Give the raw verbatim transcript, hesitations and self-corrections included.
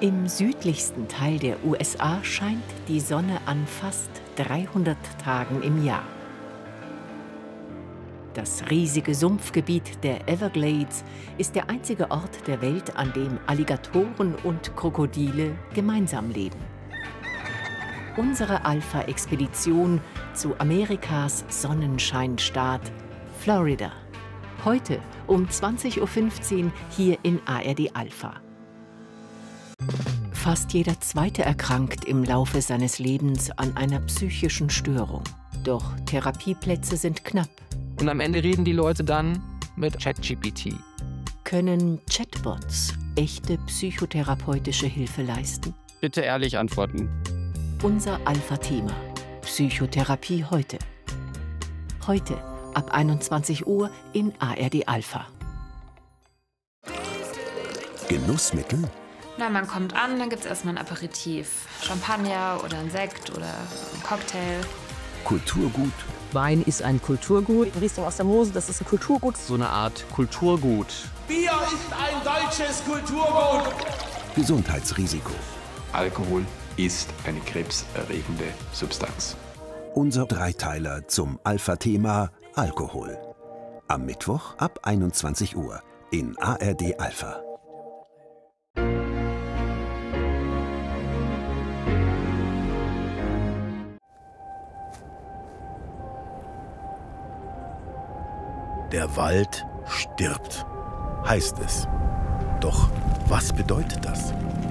Im südlichsten Teil der U S A scheint die Sonne an fast dreihundert Tagen im Jahr. Das riesige Sumpfgebiet der Everglades ist der einzige Ort der Welt, an dem Alligatoren und Krokodile gemeinsam leben. Unsere Alpha-Expedition zu Amerikas Sonnenscheinstaat Florida. Heute um zwanzig Uhr fünfzehn hier in A R D Alpha. Fast jeder Zweite erkrankt im Laufe seines Lebens an einer psychischen Störung. Doch Therapieplätze sind knapp. Und am Ende reden die Leute dann mit ChatGPT. Können Chatbots echte psychotherapeutische Hilfe leisten? Bitte ehrlich antworten. Unser Alpha-Thema. Psychotherapie heute. Heute ab einundzwanzig Uhr in A R D Alpha. Genussmittel? Na, man kommt an, dann gibt es erstmal ein Aperitif. Champagner oder ein Sekt oder ein Cocktail. Kulturgut? Wein ist ein Kulturgut. Riesling aus der Mosel, das ist ein Kulturgut. So eine Art Kulturgut. Bier ist ein deutsches Kulturgut. Gesundheitsrisiko? Alkohol ist eine krebserregende Substanz. Unser Dreiteiler zum Alpha-Thema Alkohol. Am Mittwoch ab einundzwanzig Uhr in A R D Alpha. Der Wald stirbt, heißt es. Doch was bedeutet das?